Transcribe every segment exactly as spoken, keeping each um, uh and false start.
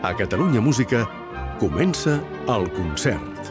A Catalunya Música comença el concert.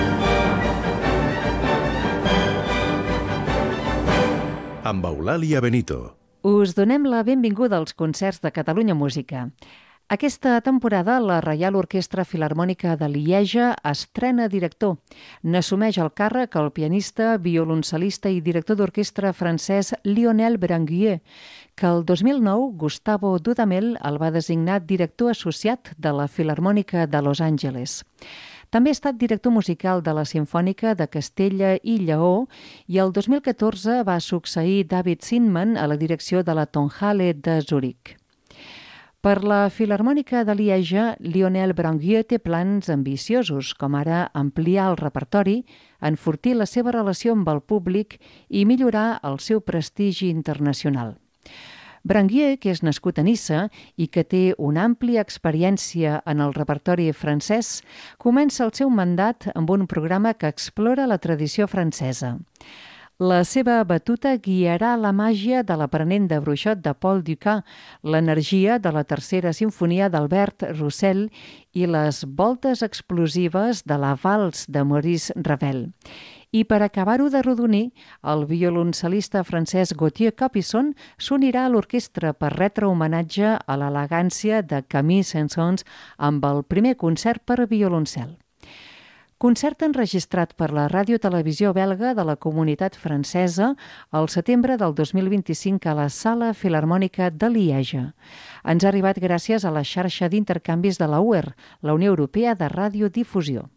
Amb Eulàlia Benito. Us donem la benvinguda als concerts de Catalunya Música. Aquesta temporada la Reial Orquestra Filharmònica de Lieja estrena director. N'assumeix el càrrec el pianista, violoncel·lista i director d'orquestra francès Lionel Branguier, que el dos mil nou Gustavo Dudamel el va designar director associat de la Filharmònica de Los Angeles. També ha estat director musical de la Simfònica de Castella i Lleó i el dos mil catorze va succeir David Zinman a la direcció de la Tonhalle de Zurich. Per la Filharmònica de Lieja, Lionel Branguier té plans ambiciosos, com ara ampliar el repertori, enfortir la seva relació amb el públic i millorar el seu prestigi internacional. Branguier, que és nascut a Niça i que té una àmplia experiència en el repertori francès, comença el seu mandat amb un programa que explora la tradició francesa. La seva batuta guiarà la màgia de l'aprenent de bruixot de Paul Dukas, l'energia de la tercera simfonia d'Albert Roussel i les voltes explosives de la vals de Maurice Ravel. I per acabar-ho de rodonir, el violoncel·lista francès Gauthier Capuçon s'unirà a l'orquestra per retre homenatge a l'elegància de Camille Saint-Saëns amb el primer concert per a violoncel. Concert enregistrat per la ràdio-televisió belga de la Comunitat Francesa al setembre del dos mil vint-i-cinc a la Sala Filharmònica de Lieja. Ens ha arribat gràcies a la xarxa d'intercanvis de la U E R, la Unió Europea de Radiodifusió.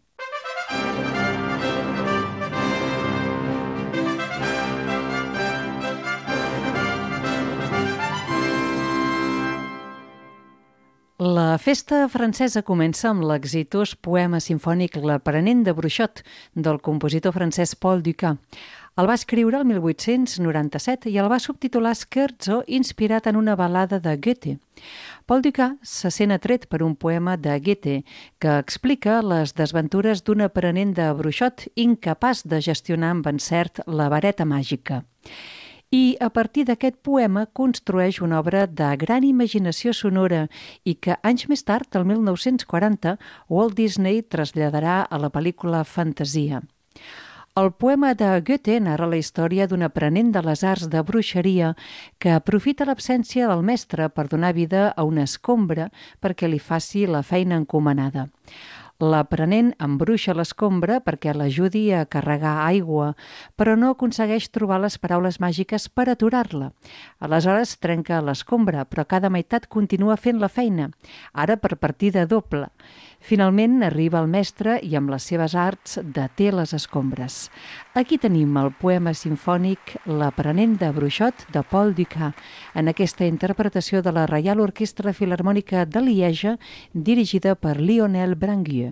La festa francesa comença amb l'exitós poema simfònic L'aprenent de bruixot, del compositor francès Paul Dukas. El va escriure el mil vuit-cents noranta-set i el va subtitular Scherzo, inspirat en una balada de Goethe. Paul Dukas se sent atret per un poema de Goethe que explica les desventures d'un aprenent de bruixot incapaç de gestionar amb encert la vareta màgica. I a partir d'aquest poema construeix una obra de gran imaginació sonora i que anys més tard, el mil nou-cents quaranta, Walt Disney traslladarà a la pel·lícula Fantasia. El poema de Goethe narra la història d'un aprenent de les arts de bruixeria que aprofita l'absència del mestre per donar vida a una escombra perquè li faci la feina encomanada. L'aprenent embruixa l'escombra perquè l'ajudi a carregar aigua, però no aconsegueix trobar les paraules màgiques per aturar-la. Aleshores trenca l'escombra, però cada meitat continua fent la feina, ara per partida doble. Finalment arriba el mestre i amb les seves arts deté les escombres. Aquí tenim el poema simfònic L'aprenent de bruixot de Paul Dukas, en aquesta interpretació de la Reial Orquestra Filharmònica de Lieja, dirigida per Lionel Branguier.